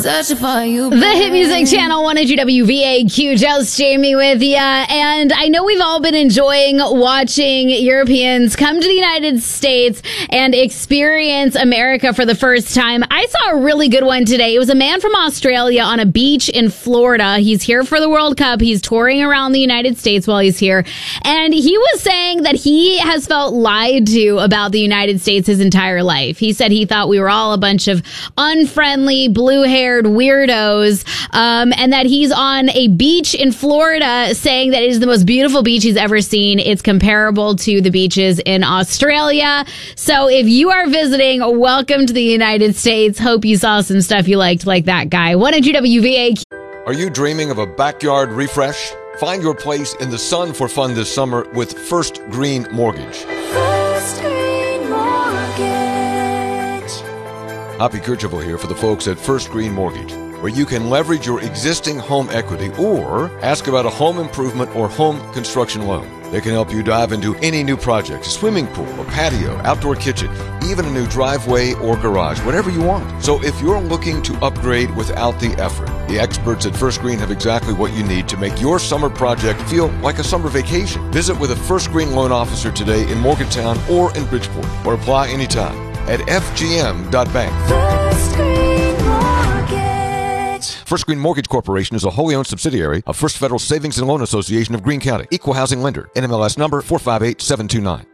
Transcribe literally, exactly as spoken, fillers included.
The Hit Music Channel, one hundred W V A Q, just Jamie with ya. And I know we've all been enjoying watching Europeans come to the United States and experience America for the first time. I saw a really good one today. It was a man from Australia on a beach in Florida. He's here for the World Cup. He's touring around the United States while he's here. And he was saying that he has felt lied to about the United States his entire life. He said he thought we were all a bunch of unfriendly, blue-haired weirdos, um, and that he's on a beach in Florida saying that it is the most beautiful beach he's ever seen. It's comparable to the beaches in Australia. So if you are visiting, welcome to the United States. Hope you saw some stuff you liked like that guy. one hundred W V A. Are you dreaming of a backyard refresh? Find your place in the sun for fun this summer with First Green Mortgage. First Green Mortgage. Hoppy Kercheval here for the folks at First Green Mortgage, where you can leverage your existing home equity or ask about a home improvement or home construction loan. They can help you dive into any new project, a swimming pool, a patio, outdoor kitchen, even a new driveway or garage, whatever you want. So if you're looking to upgrade without the effort, the experts at First Green have exactly what you need to make your summer project feel like a summer vacation. Visit with a First Green loan officer today in Morgantown or in Bridgeport, or apply anytime at f g m dot bank. First Green Mortgage. First Green Mortgage Corporation is a wholly owned subsidiary of First Federal Savings and Loan Association of Greene County. Equal housing lender. N M L S number four five eight seven two nine.